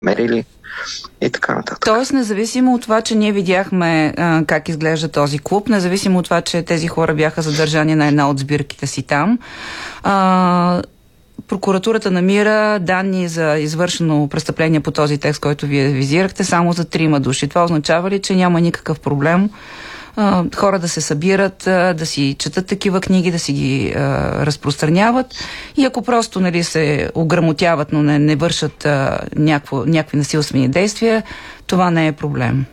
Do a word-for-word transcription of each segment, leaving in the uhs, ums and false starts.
мерили и така нататък. Тоест, независимо от това, че ние видяхме а, как изглежда този клуб, независимо от това, че тези хора бяха задържани на една от сбирките си там, а, прокуратурата намира данни за извършено престъпление по този текст, който вие визирахте, само за трима души. Това означава ли, че няма никакъв проблем а, хора да се събират, а, да си четат такива книги, да си ги а, разпространяват и ако просто, нали, се ограмотяват, но не, не вършат а, някакво, някакви насилствени действия, това не е проблем?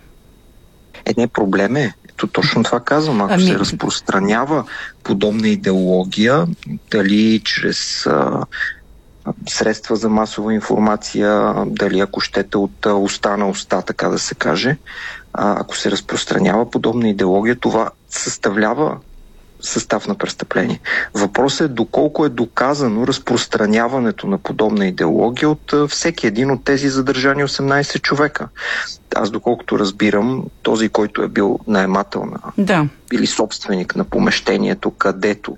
Е, не, проблем е. То точно това казвам. Ако ами... се разпространява подобна идеология, дали чрез а, средства за масова информация, дали ако щете от а, уста на уста, така да се каже, а, ако се разпространява подобна идеология, това съставлява състав на престъпление. Въпросът е доколко е доказано разпространяването на подобна идеология от а, всеки един от тези задържани осемнайсет човека. Аз доколкото разбирам, този, който е бил наемател на, да. или собственик на помещението, където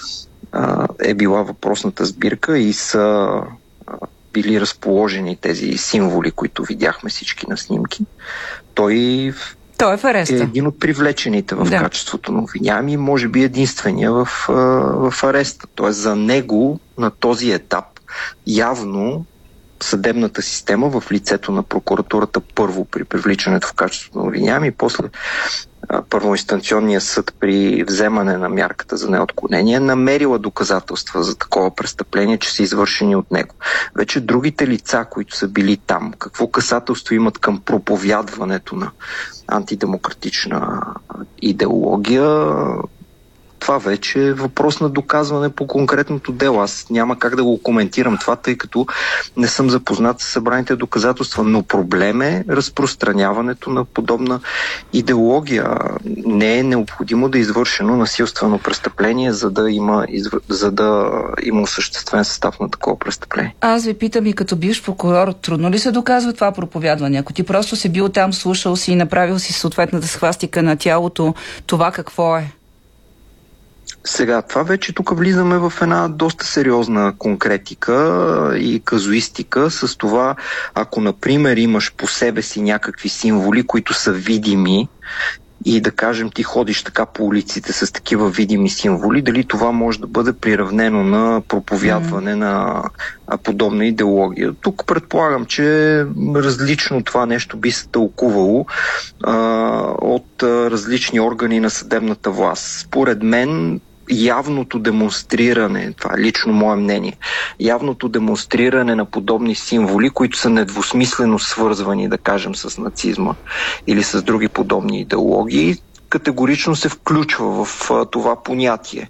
а, е била въпросната сбирка и са а, били разположени тези символи, които видяхме всички на снимки, той Той е в ареста. Е един от привлечените в да. качеството на обвиняем и може би единствения в, в ареста. Тоест за него на този етап явно съдебната система в лицето на прокуратурата първо при привличането в качеството на обвиняем и после а, първоинстанционния съд при вземане на мярката за неотклонение намерила доказателства за такова престъпление, че са извършени от него. Вече другите лица, които са били там, какво касателство имат към проповядването на антидемократична идеология, това вече е въпрос на доказване по конкретното дело. Аз няма как да го коментирам това, тъй като не съм запознат с събраните доказателства, но проблем е разпространяването на подобна идеология. Не е необходимо да е извършено насилствено престъпление, за да има, за да има осъществен състав на такова престъпление. Аз ви питам и като бивш прокурор, трудно ли се доказва това проповядване? Ако ти просто си бил там, слушал си и направил си съответната схвастика на тялото, това какво е? Сега, това вече тук влизаме в една доста сериозна конкретика и казуистика с това, ако, например, имаш по себе си някакви символи, които са видими и да кажем ти ходиш така по улиците с такива видими символи, дали това може да бъде приравнено на проповядване mm. на подобна идеология. Тук предполагам, че различно това нещо би се тълкувало а, от а, различни органи на съдебната власт. Според мен явното демонстриране, това е лично мое мнение, явното демонстриране на подобни символи, които са недвусмислено свързвани, да кажем, с нацизма или с други подобни идеологии, категорично се включва в а, това понятие.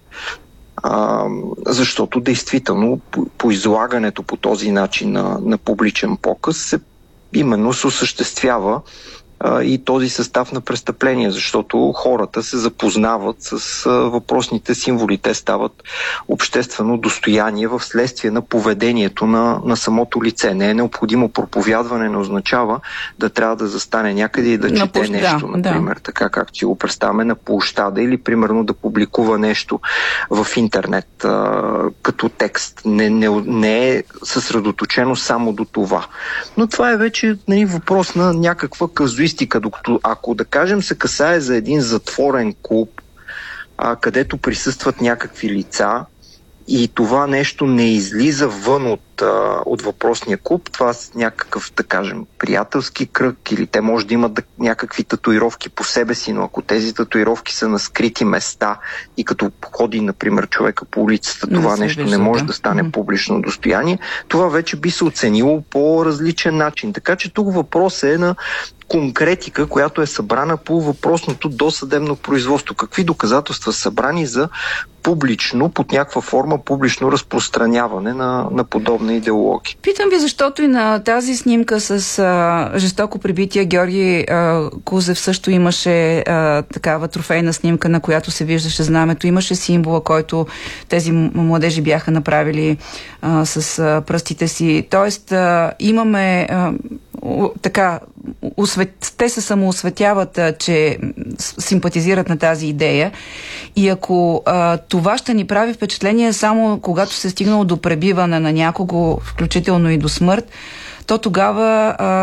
А, защото действително по, по излагането по този начин на, на публичен показ се именно се осъществява и този състав на престъпление, защото хората се запознават с въпросните символи. Те стават обществено достояние в следствие на поведението на, на самото лице. Не е необходимо проповядване, не означава да трябва да застане някъде и да на чете площ, нещо, да, например, да. така както си го представяме на площада или примерно да публикува нещо в интернет а, като текст. Не, не, не е съсредоточено само до това. Но това е вече, нали, въпрос на някаква казуистика. Докато, ако да кажем се касае за един затворен клуб, а, където присъстват някакви лица и това нещо не излиза вън от, а, от въпросния клуб, това с някакъв, да кажем, приятелски кръг или те може да имат да, някакви татуировки по себе си, но ако тези татуировки са на скрити места и като ходи, например, човека по улицата, това не нещо вижда, не може да, да стане mm-hmm. публично достояние, това вече би се оценило по различен начин. Така че тук въпрос е на конкретика, която е събрана по въпросното досъдебно производство. Какви доказателства са събрани за публично, под някаква форма, публично разпространяване на, на подобна идеология. Питам ви, защото и на тази снимка с а, жестоко прибития Георги а, Кузев също имаше а, такава трофейна снимка, на която се виждаше знамето. Имаше символа, който тези младежи бяха направили а, с а, пръстите си. Тоест, а, имаме а, така, освет... те се самоосветяват, а, че симпатизират на тази идея. И ако а, това ще ни прави впечатление само когато се е стигнало до пребиване на някого, включително и до смърт, то тогава а,